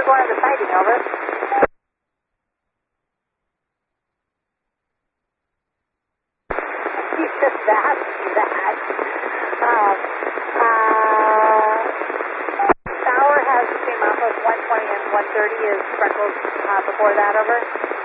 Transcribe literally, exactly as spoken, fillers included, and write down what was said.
one of the sighting, over. He's just that, that. Um, uh, Tower has came off of one twenty and one thirty. Is Freckles uh, before that, over?